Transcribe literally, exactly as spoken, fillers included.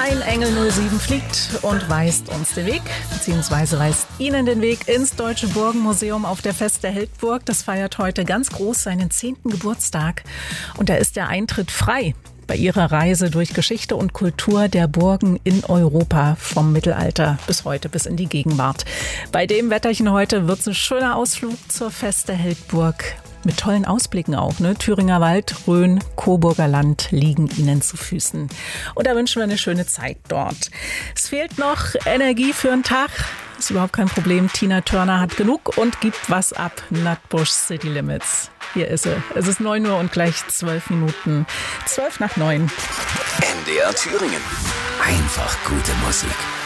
Ein Engel null sieben fliegt und weist uns den Weg, beziehungsweise weist Ihnen den Weg ins Deutsche Burgenmuseum auf der Fest der Heldburg. Das feiert heute ganz groß seinen zehnten Geburtstag und da ist der Eintritt frei bei Ihrer Reise durch Geschichte und Kultur der Burgen in Europa, vom Mittelalter bis heute, bis in die Gegenwart. Bei dem Wetterchen heute wird es ein schöner Ausflug zur Fest der Heldburg. Mit tollen Ausblicken auch, ne? Thüringer Wald, Rhön, Coburger Land liegen Ihnen zu Füßen. Und da wünschen wir eine schöne Zeit dort. Es fehlt noch Energie für einen Tag. Ist überhaupt kein Problem. Tina Turner hat genug und gibt was ab. Nutbush City Limits. Hier ist sie. Es ist neun Uhr und gleich zwölf Minuten. zwölf nach neun. N D R Thüringen. Einfach gute Musik.